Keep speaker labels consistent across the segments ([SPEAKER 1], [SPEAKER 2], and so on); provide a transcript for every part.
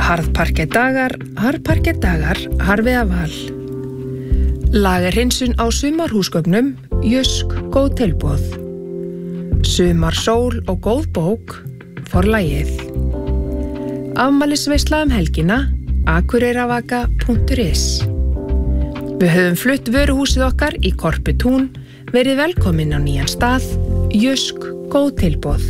[SPEAKER 1] Harðparkettdagar, harfiða val. Lagerhreinsun á sumarhúsgögnum, Jysk, góð tilboð. Sumarsól og góð bók, Forlagið. Afmælisveisla helgina, akureyravaka.is. Við höfum flutt vöruhúsið okkar í Korputún, verið velkomin á nýjan stað, Jysk, góð tilboð.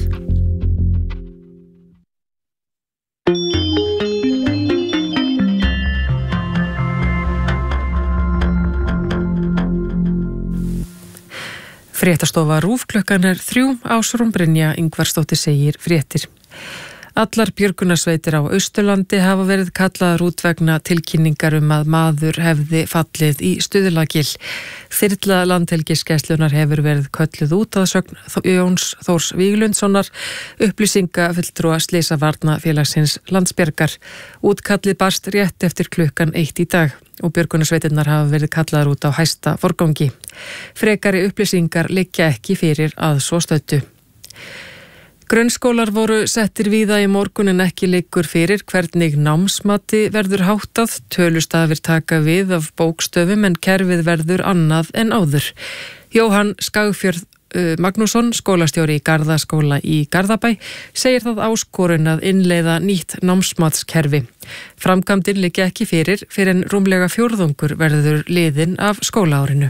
[SPEAKER 2] Fréttastofa RÚV klukkan 3, Ásrún Brynja Ingvarsdóttir segir fréttir. Allar björgunarsveitir á Austurlandi hafa verið kallaðar út vegna tilkynningar að maður hefði fallið í Stuðlagil. Þyrla Landhelgisgæslunnar hefur verið kölluð út að sögn Jóns Þórs Víglundssonar, upplýsingafulltrúa Slysavarnafélagsins Landsbjargar. Útkallið barst rétt eftir klukkan 1 í dag og björgunarsveitirnar hafa verið kallaðar út á hæsta forgangi. Frekari upplýsingar liggja ekki fyrir að svo stöddu. Grunnskólar voru settir víða í morgun en ekki liggur fyrir hvernig námsmati verður háttað. Tölustafir taka við af bókstöfum en kerfið verður annað en áður. Jóhann Skagfjörð Magnússon, skólastjóri í Garðaskóla í Garðabæ, segir það áskorun að innleiða nýtt námsmatskerfi. Framkvæmdin liggja ekki fyrir en rúmlega fjórðungur verður liðinn af skólaárinu.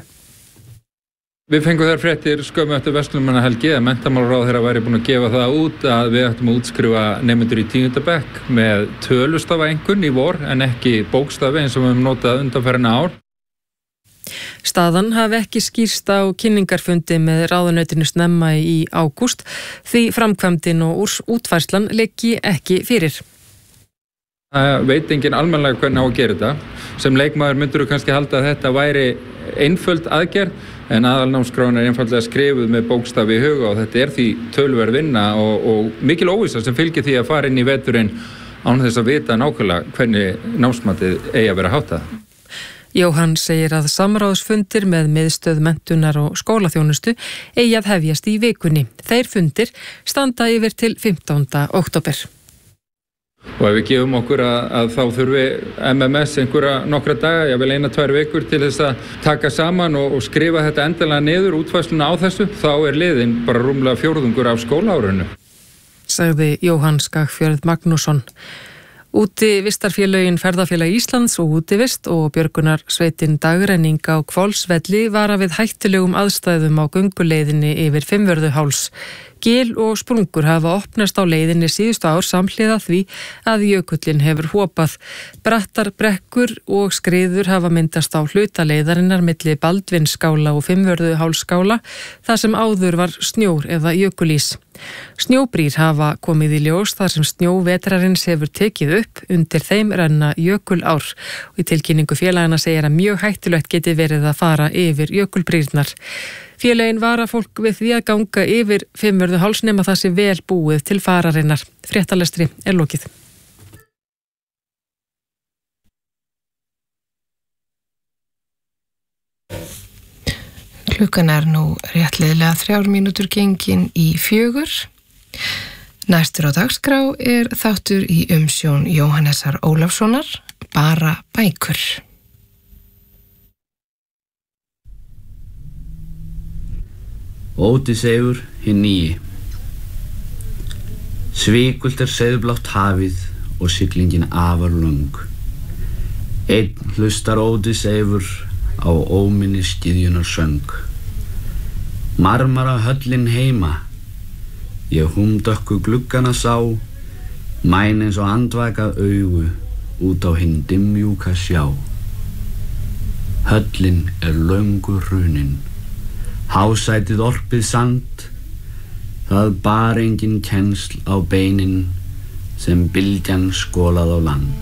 [SPEAKER 3] Við fengum þær fréttir skömmu eftir verslunarmannahelgi að menntamálaráðherra væri búin að gefa það út að við ættum að útskrifa nemendur í 10. bekk með tölustafaeinkunn í vor en ekki bókstafi eins og við höfum notað undanfarin ár.
[SPEAKER 2] Staðan hafi ekki skýrst á kynningarfundi með ráðuneytinu snemma í ágúst því framkvæmdin og útfærslan liggi ekki fyrir.
[SPEAKER 3] Það veit enginn almennilega hvernig á að gera þetta. Sem leikmaður myndur kannski halda að þetta væri einföld aðgerð en aðalnámskráin einfaldlega skrifuð með bókstafi í huga og þetta því töluverð vinna og mikil óvissa sem fylgir því að fara inn í veturinn án þess að vita nákvæmlega hvernig námsmatið eigi að vera háttað.
[SPEAKER 2] Jóhann segir að samráðsfundir með miðstöð menntunar og skólaþjónustu eigi að hefjast í vikunni. Þeir fundir standa yfir til 15. október.
[SPEAKER 3] Og ef við gefum okkur að þá þurfi MMS einhverja nokkra daga, jafnvel 1-2 vikur til þess að taka saman og skrifa þetta endanlega niður útfærsluna á þessu, þá liðinn bara rúmlega fjórðungur af skólaárinu.
[SPEAKER 2] Sagði Jóhann Skagfjörð Magnússon. Útivistarfélögin Ferðafélag Íslands og Útivist og björgunarsveitin Dagrenning á Hvolsvelli vara við hættulegum aðstæðum á gönguleiðinni yfir Fimmvörðuháls. Gil og sprungur hafa opnast á leiðinni síðustu ár samhliða því að jökullinn hefur hopað. Brattar brekkur og skriður hafa myndast á hluta leiðarinnar milli Baldvinsskála og Fimmvörðuhálsskála þar sem áður var snjór eða jökulís. Snjóbrýr hafa komið í ljós þar sem snjóvetrarins hefur tekið upp, undir þeim renna jökulár og í tilkynningu félagana segir að mjög hættulegt geti verið að fara yfir jökulbrýrnar. Félagin vara fólk við því að ganga yfir Fimmvörðuháls nema það sé vel búið til fararinnar. Fréttalestri lokið.
[SPEAKER 1] Klukkan nú réttliðlega 3 mínútur gengin í 4. Næstur á dagskrá þáttur í umsjón Jóhannesar Ólafssonar, Bara bækur.
[SPEAKER 4] Ódysseifur hinn nýi. Svikult seiðblátt hafið og siglingin afar löng. Einn hlustar Ódysseifur á óminni skýðjunar söng. Marmara höllin heima, ég húmdökku gluggana sá, mæn eins og andvakað augu út á hinn dimmjúka sjá. Höllin löngu hrunin, hásætið orpið sand, það bar engin kennsl á beinin sem bylgjan skolað á land.